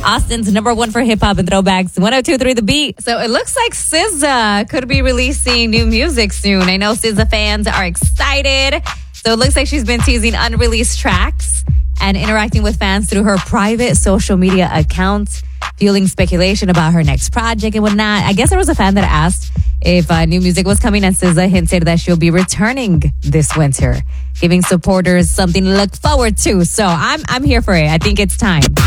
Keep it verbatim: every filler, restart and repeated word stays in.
Austin's number one for hip hop and throwbacks. one oh two point three The Beat. So it looks like S Z A could be releasing new music soon. I know S Z A fans are excited. So it looks like she's been teasing unreleased tracks and interacting with fans through her private social media accounts, fueling speculation about her next project and whatnot. I guess there was a fan that asked if uh, new music was coming, and S Z A hinted that she'll be returning this winter, giving supporters something to look forward to. So I'm I'm here for it. I think it's time.